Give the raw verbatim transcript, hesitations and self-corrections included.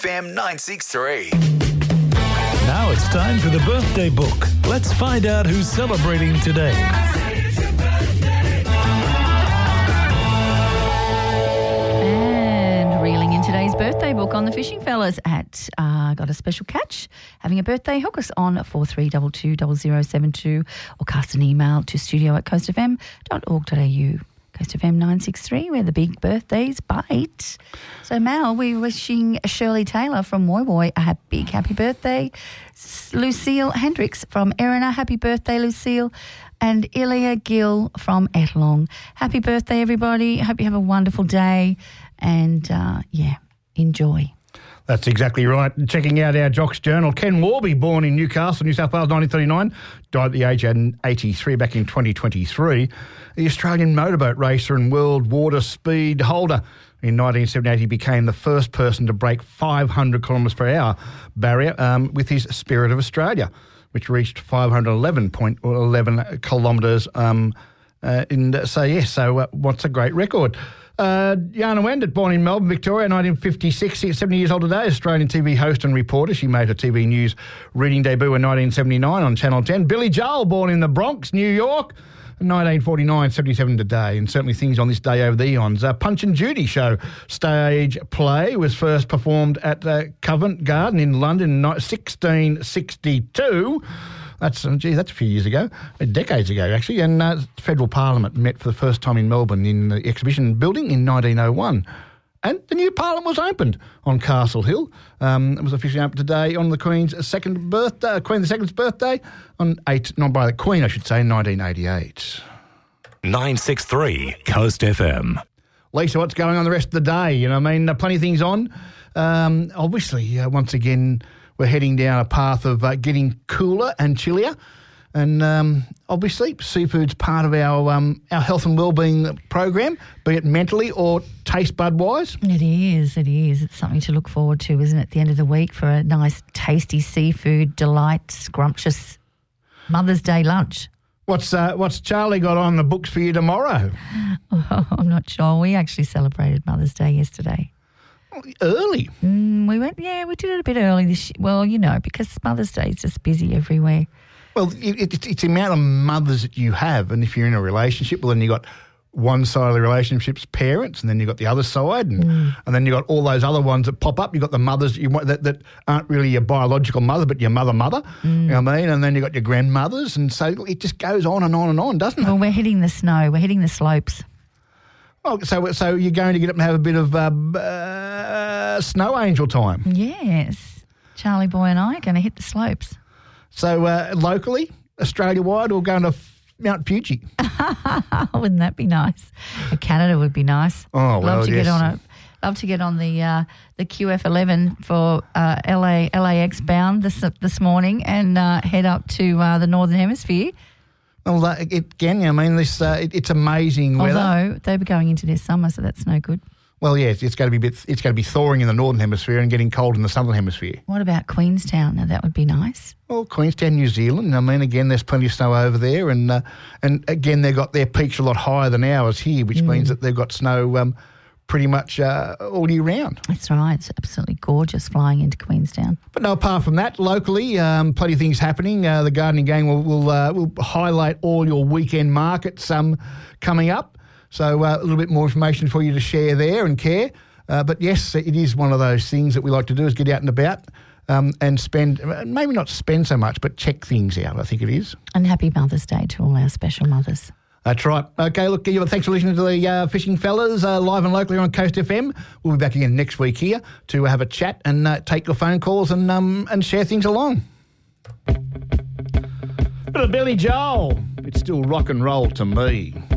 F M nine sixty-three. Now it's time for the birthday book. Let's find out who's celebrating today. And reeling in today's birthday book on the Fishing Fellas at uh, got a special catch. Having a birthday, hook us on four three two two zero zero seven two or cast an email to studio at coast f m dot org dot a u. Coast F M nine sixty-three, where the big birthdays bite. So, Mal, we're wishing Shirley Taylor from Woy Woy a big happy birthday. Lucille Hendricks from Erina, happy birthday, Lucille. And Ilya Gill from Ettlong. Happy birthday, everybody. Hope you have a wonderful day. And, uh, yeah, enjoy. That's exactly right. Checking out our Jocks Journal, Ken Warby, born in Newcastle, New South Wales, nineteen thirty-nine, died at the age of eighty-three back in twenty twenty-three. The Australian motorboat racer and world water speed holder. In nineteen seventy-eight, he became the first person to break five hundred kilometres per hour barrier um, with his Spirit of Australia, which reached five hundred eleven point one one kilometres. Um, uh, in, so, yes, so uh, what's a great record? Uh, Jana Wendert, born in Melbourne, Victoria, nineteen fifty-six, seventy years old today, Australian T V host and reporter. She made her T V news reading debut in nineteen seventy-nine on Channel ten. Billy Joel, born in the Bronx, New York, nineteen forty-nine, seventy-seven today, and certainly things on this day over the eons. Uh, Punch and Judy show stage play was first performed at uh, Covent Garden in London in sixteen sixty-two. That's, gee, that's a few years ago, decades ago actually, and uh, Federal Parliament met for the first time in Melbourne in the exhibition building in nineteen oh one. And the new Parliament was opened on Castle Hill. Um, it was officially opened today on the Queen's second birthday, Queen the Second's birthday, on eight, not by the Queen, I should say, in nineteen eighty-eight. nine sixty-three Coast F M. Lisa, what's going on the rest of the day? You know, I mean, uh, plenty of things on. Um, obviously, uh, once again, we're heading down a path of uh, getting cooler and chillier. And um, obviously, seafood's part of our um, our health and wellbeing program, be it mentally or taste bud-wise. It is, it is. It's something to look forward to, isn't it, at the end of the week for a nice, tasty seafood delight, scrumptious Mother's Day lunch. What's uh, what's Charlie got on the books for you tomorrow? Oh, I'm not sure. We actually celebrated Mother's Day yesterday. Early. Mm, we went, yeah, we did it a bit early this year. Well, you know, because Mother's Day is just busy everywhere. Well, it, it, it's the amount of mothers that you have, and if you're in a relationship, well, then you've got one side of the relationship's parents, and then you've got the other side, and, mm. and then you've got all those other ones that pop up. You've got the mothers that, you want, that, that aren't really your biological mother, but your mother-mother, mm. you know what I mean? And then you've got your grandmothers, and so it just goes on and on and on, doesn't it? Well, we're hitting the snow. We're hitting the slopes. Oh, so so you're going to get up and have a bit of uh, uh, snow angel time? Yes. Charlie Boy and I are going to hit the slopes. So uh, locally, Australia-wide, or going to Mount Fuji? Wouldn't that be nice? Canada would be nice. Oh, well, love to yes. get on a, love to get on the uh, the Q F eleven for uh, L A L A X bound this this morning and uh, head up to uh, the Northern Hemisphere. Well, uh, it, again, I mean, this uh, it, it's amazing weather. Although they were going into their summer, so that's no good. Well, yes, it's going to be a bit, it's going to be thawing in the Northern Hemisphere and getting cold in the Southern Hemisphere. What about Queenstown? Now, that would be nice. Well, Queenstown, New Zealand, I mean, again, there's plenty of snow over there. And, uh, and again, they've got their peaks a lot higher than ours here, which mm. means that they've got snow um, pretty much uh, all year round. That's right. It's absolutely gorgeous flying into Queenstown. But no, apart from that, locally, um, plenty of things happening. Uh, the Gardening Gang will will, uh, will highlight all your weekend markets um, coming up. So uh, a little bit more information for you to share there and care. Uh, but yes, it is one of those things that we like to do is get out and about um, and spend, maybe not spend so much, but check things out, I think it is. And happy Mother's Day to all our special mothers. That's right. Okay, look, thanks for listening to the uh, Fishing Fellas uh, live and locally on Coast F M. We'll be back again next week here to have a chat and uh, take your phone calls and um, and share things along. Bit of Billy Joel. It's still rock and roll to me.